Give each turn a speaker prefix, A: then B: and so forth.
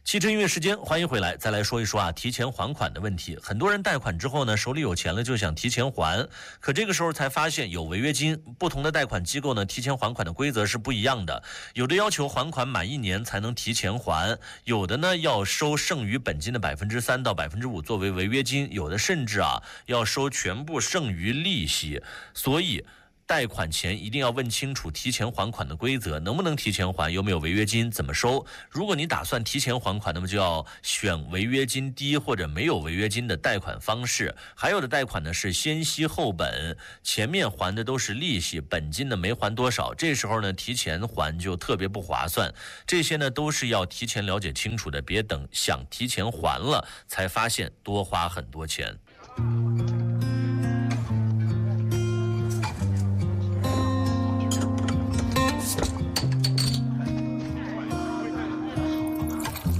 A: 汽车音乐时间，欢迎回来。再来说一说提前还款的问题。很多人贷款之后呢，手里有钱了就想提前还，可这个时候才发现有违约金。不同的贷款机构呢，提前还款的规则是不一样的。有的要求还款满1年才能提前还，有的呢要收剩余本金的3%到5%作为违约金，有的甚至要收全部剩余利息。所以贷款前一定要问清楚提前还款的规则，能不能提前还，有没有违约金，怎么收。如果你打算提前还款，那么就要选违约金低或者没有违约金的贷款方式。还有的贷款呢是先息后本，前面还的都是利息，本金呢没还多少，这时候呢提前还就特别不划算。这些呢都是要提前了解清楚的，别等想提前还了才发现多花很多钱。